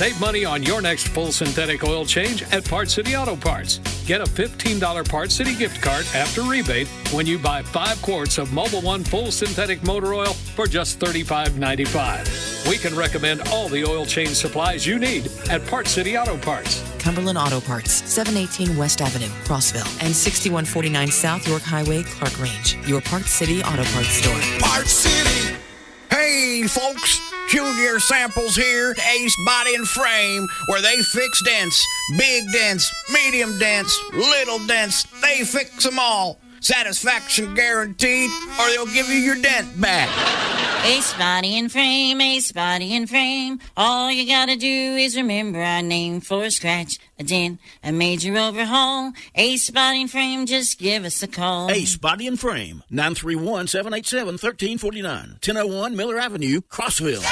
Save money on your next full synthetic oil change at Parts City Auto Parts. Get a $15 Parts City gift card after rebate when you buy 5 quarts of Mobil 1 full synthetic motor oil for just $35.95. We can recommend all the oil change supplies you need at Parts City Auto Parts. Cumberland Auto Parts, 718 West Avenue, Crossville, and 6149 South York Highway, Clark Range. Your Parts City Auto Parts store. Parts City! Hey, folks! Junior Samples here, Ace Body and Frame, where they fix dents. Big dents, medium dents, little dents. They fix them all. Satisfaction guaranteed, or they'll give you your dent back. Ace Body and Frame, Ace Body and Frame. All you gotta do is remember our name. For a scratch, a dent, a major overhaul. Ace Body and Frame, just give us a call. Ace Body and Frame, 931-787-1349. 1001 Miller Avenue, Crossville.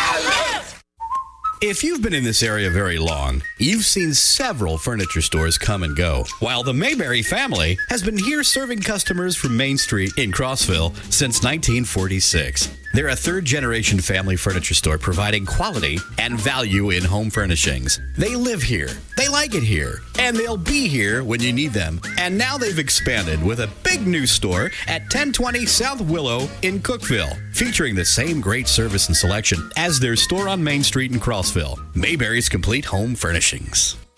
If you've been in this area very long, you've seen several furniture stores come and go, while the Mayberry family has been here serving customers from Main Street in Crossville since 1946. They're a third-generation family furniture store providing quality and value in home furnishings. They live here, they like it here, and they'll be here when you need them. And now they've expanded with a big new store at 1020 South Willow in Cookeville, featuring the same great service and selection as their store on Main Street in Crossville. Mayberry's Complete Home Furnishings.